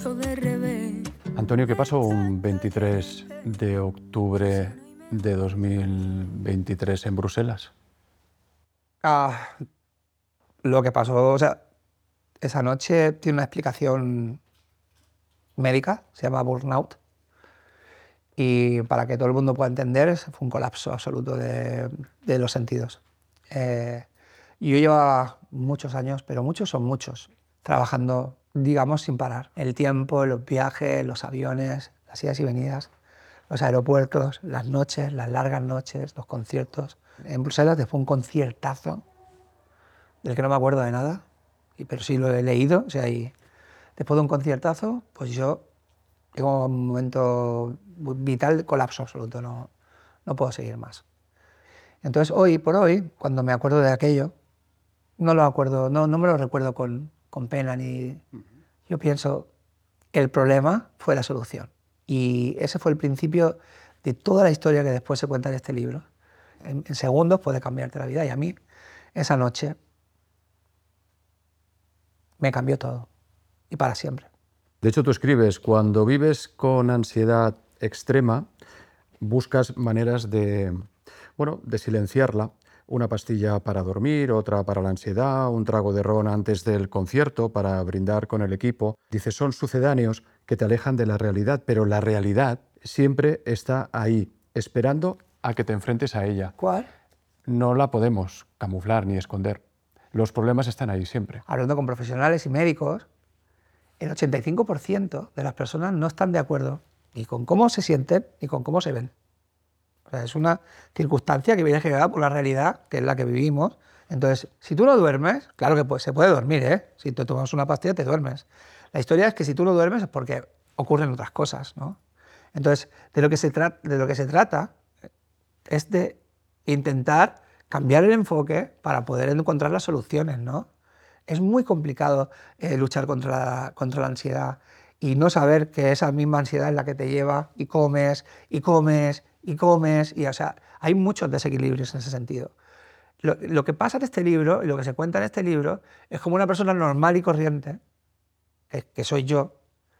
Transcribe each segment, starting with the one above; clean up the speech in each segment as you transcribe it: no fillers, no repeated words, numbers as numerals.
poquito de revés. Antonio, ¿qué pasó un 23 de octubre de 2023 en Bruselas? Lo que pasó, o sea, esa noche tiene una explicación médica, se llama burnout, y para que todo el mundo pueda entender, fue un colapso absoluto de los sentidos. Yo llevaba muchos años, pero muchos son muchos, trabajando, digamos, sin parar. El tiempo, los viajes, los aviones, las idas y venidas, los aeropuertos, las noches, las largas noches, los conciertos. En Bruselas después un conciertazo, del que no me acuerdo de nada, pero sí lo he leído. O sea, y después de un conciertazo, pues yo llego a un momento vital de colapso absoluto, no puedo seguir más. Entonces, hoy por hoy, cuando me acuerdo de aquello, no me lo recuerdo con pena ni... Yo pienso que el problema fue la solución. Y ese fue el principio de toda la historia que después se cuenta en este libro. En segundos puede cambiarte la vida, y a mí esa noche me cambió todo, y para siempre. De hecho, tú escribes, cuando vives con ansiedad extrema, buscas maneras de silenciarla. Una pastilla para dormir, otra para la ansiedad, un trago de ron antes del concierto para brindar con el equipo. Dices, son sucedáneos que te alejan de la realidad, pero la realidad siempre está ahí, esperando a que te enfrentes a ella. ¿Cuál? No la podemos camuflar ni esconder. Los problemas están ahí siempre. Hablando con profesionales y médicos, el 85% de las personas no están de acuerdo ni con cómo se sienten ni con cómo se ven. O sea, es una circunstancia que viene generada por la realidad, que es la que vivimos. Entonces, si tú no duermes, claro que se puede dormir, ¿eh? Si te tomas una pastilla, te duermes. La historia es que si tú no duermes es porque ocurren otras cosas, ¿no? Entonces, de lo que se trata es de intentar cambiar el enfoque para poder encontrar las soluciones, ¿no? Es muy complicado luchar contra la ansiedad y no saber que esa misma ansiedad es la que te lleva y comes, y comes, y comes, y o sea, hay muchos desequilibrios en ese sentido. Lo que pasa en este libro, y lo que se cuenta en este libro, es como una persona normal y corriente, que soy yo,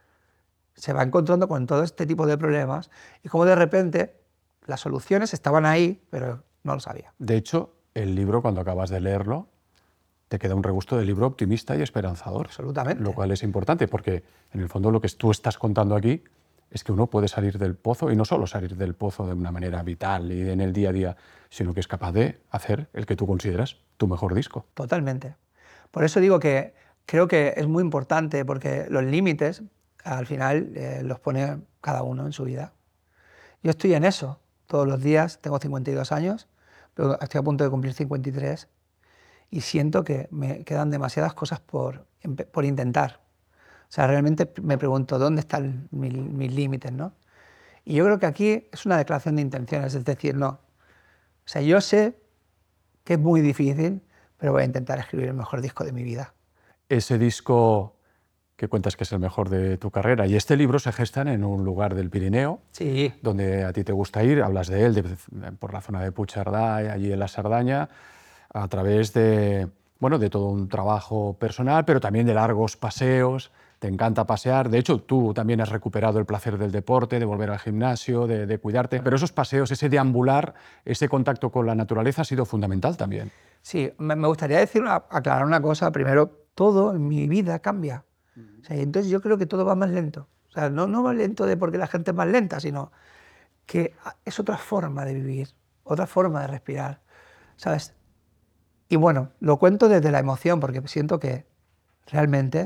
se va encontrando con todo este tipo de problemas y como de repente las soluciones estaban ahí, pero no lo sabía. De hecho, el libro, cuando acabas de leerlo, te queda un regusto de libro optimista y esperanzador. Absolutamente. Lo cual es importante, porque en el fondo lo que tú estás contando aquí es que uno puede salir del pozo, y no solo salir del pozo de una manera vital y en el día a día, sino que es capaz de hacer el que tú consideras tu mejor disco. Totalmente. Por eso digo que creo que es muy importante, porque los límites al final los pone cada uno en su vida. Yo estoy en eso todos los días, tengo 52 años, pero estoy a punto de cumplir 53 y siento que me quedan demasiadas cosas por intentar. O sea, realmente me pregunto dónde están mis límites, ¿no? Y yo creo que aquí es una declaración de intenciones, es decir, no. O sea, yo sé que es muy difícil, pero voy a intentar escribir el mejor disco de mi vida. Ese disco que cuentas que es el mejor de tu carrera, y este libro se gestan en un lugar del Pirineo, sí, donde a ti te gusta ir, hablas de él, por la zona de Puigcerdà, allí en la Sardaña, a través de todo un trabajo personal, pero también de largos paseos. Te encanta pasear. De hecho, tú también has recuperado el placer del deporte, de volver al gimnasio, de cuidarte. Pero esos paseos, ese deambular, ese contacto con la naturaleza ha sido fundamental también. Sí, me gustaría aclarar una cosa. Primero, todo en mi vida cambia. O sea, entonces yo creo que todo va más lento. O sea, no más lento de porque la gente es más lenta, sino que es otra forma de vivir, otra forma de respirar, ¿sabes? Y bueno, lo cuento desde la emoción, porque siento que realmente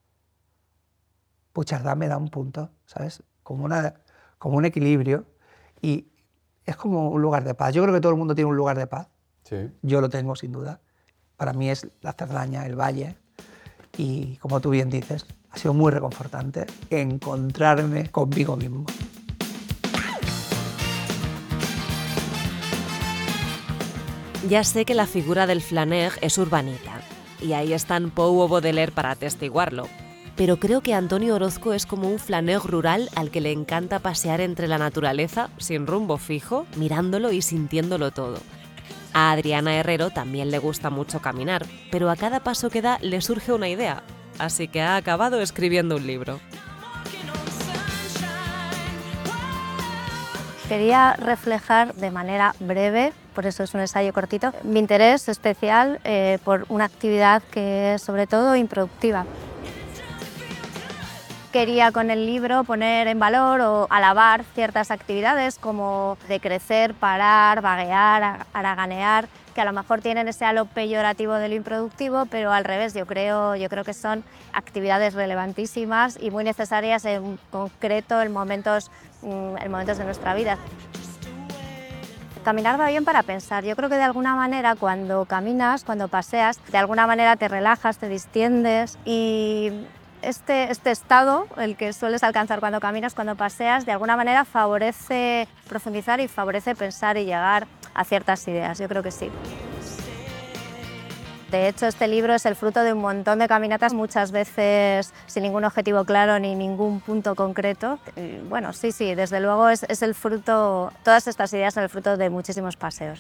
Puigcerdà me da un punto, ¿sabes? Como un equilibrio, y es como un lugar de paz. Yo creo que todo el mundo tiene un lugar de paz. Sí. Yo lo tengo, sin duda. Para mí es la Cerdaña, el valle, y como tú bien dices, ha sido muy reconfortante encontrarme conmigo mismo. Ya sé que la figura del flaneur es urbanita, y ahí están Pou o Baudelaire para atestiguarlo, pero creo que Antonio Orozco es como un flaneur rural al que le encanta pasear entre la naturaleza, sin rumbo fijo, mirándolo y sintiéndolo todo. A Adriana Herrero también le gusta mucho caminar, pero a cada paso que da le surge una idea, así que ha acabado escribiendo un libro. Quería reflejar de manera breve, por eso es un ensayo cortito, mi interés especial por una actividad que es sobre todo improductiva. Quería con el libro poner en valor o alabar ciertas actividades como de crecer, parar, vaguear, haraganear, que a lo mejor tienen ese halo peyorativo de lo improductivo, pero al revés, yo creo que son actividades relevantísimas y muy necesarias en concreto en momentos de nuestra vida. Caminar va bien para pensar. Yo creo que de alguna manera cuando caminas, cuando paseas, de alguna manera te relajas, te distiendes y este estado, el que sueles alcanzar cuando caminas, cuando paseas, de alguna manera favorece profundizar y favorece pensar y llegar a ciertas ideas. Yo creo que sí. De hecho, este libro es el fruto de un montón de caminatas, muchas veces sin ningún objetivo claro ni ningún punto concreto. Y bueno, sí, desde luego es el fruto, todas estas ideas son el fruto de muchísimos paseos.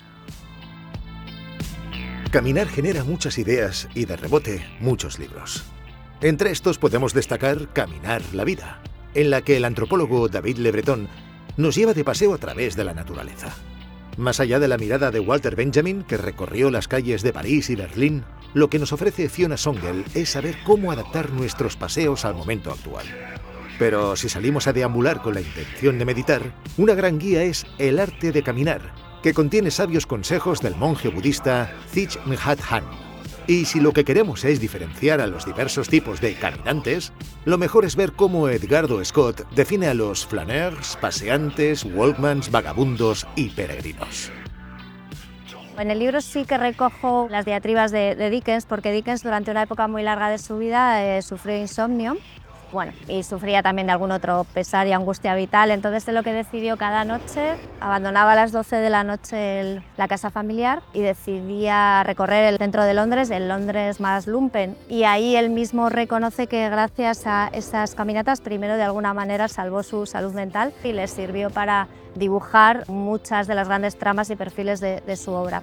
Caminar genera muchas ideas y de rebote muchos libros. Entre estos podemos destacar Caminar la vida, en la que el antropólogo David Le Breton nos lleva de paseo a través de la naturaleza. Más allá de la mirada de Walter Benjamin, que recorrió las calles de París y Berlín, lo que nos ofrece Fiona Songel es saber cómo adaptar nuestros paseos al momento actual. Pero si salimos a deambular con la intención de meditar, una gran guía es El arte de caminar, que contiene sabios consejos del monje budista Thich Nhat Hanh. Y si lo que queremos es diferenciar a los diversos tipos de caminantes, lo mejor es ver cómo Edgardo Scott define a los flaneurs, paseantes, walkmans, vagabundos y peregrinos. En el libro sí que recojo las diatribas de Dickens, porque Dickens durante una época muy larga de su vida sufrió insomnio. Bueno, y sufría también de algún otro pesar y angustia vital, entonces lo que decidió cada noche, abandonaba a las 12 de la noche la casa familiar y decidía recorrer el centro de Londres, el Londres más lumpen, y ahí él mismo reconoce que gracias a esas caminatas primero de alguna manera salvó su salud mental y le sirvió para dibujar muchas de las grandes tramas y perfiles de su obra.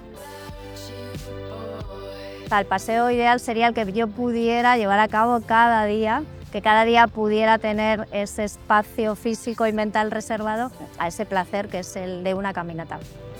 El paseo ideal sería el que yo pudiera llevar a cabo cada día, que cada día pudiera tener ese espacio físico y mental reservado a ese placer que es el de una caminata.